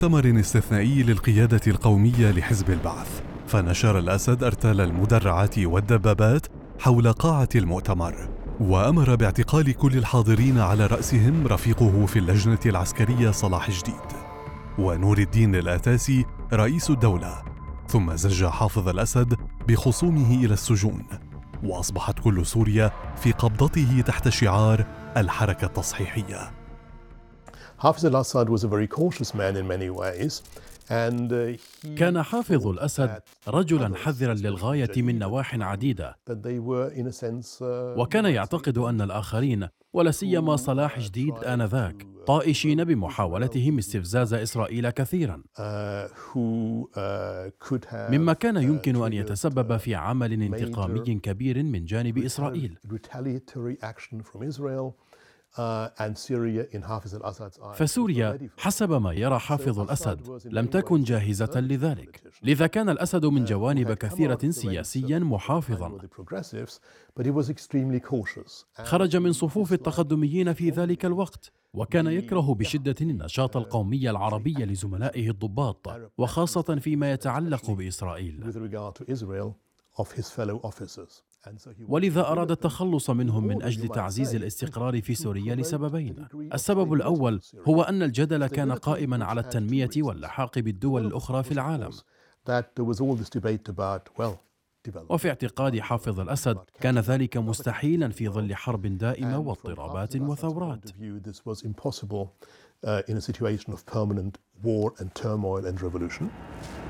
مؤتمر استثنائي للقيادة القومية لحزب البعث، فنشر الأسد أرتال المدرعات والدبابات حول قاعة المؤتمر، وأمر باعتقال كل الحاضرين على رأسهم رفيقه في اللجنة العسكرية صلاح جديد ونور الدين الآتاسي رئيس الدولة. ثم زج حافظ الأسد بخصومه إلى السجون، وأصبحت كل سوريا في قبضته تحت شعار الحركة التصحيحية. حافظ الأسد was a very cautious man in many ways. كان حافظ الأسد رجلاً حذراً للغاية من نواح عديدة، وكان يعتقد أن الآخرين ولا سيما صلاح جديد آنذاك طائشين بمحاولتهم استفزاز إسرائيل كثيراً، مما كان يمكن أن يتسبب في عمل انتقامي كبير من جانب إسرائيل. فسوريا حسب ما يرى حافظ الأسد لم تكن جاهزة لذلك، لذا كان الأسد من جوانب كثيرة سياسيا محافظا. خرج من صفوف التقدميين في ذلك الوقت، وكان يكره بشدة النشاط القومي العربي لزملائه الضباط، وخاصة فيما يتعلق بإسرائيل، ولذا أراد التخلص منهم من أجل تعزيز الاستقرار في سوريا لسببين. السبب الأول هو أن الجدل كان قائما على التنمية واللحاق بالدول الأخرى في العالم، وفي اعتقاد حافظ الأسد كان ذلك مستحيلا في ظل حرب دائمة واضطرابات وثورات. in a situation of permanent war and turmoil and revolution.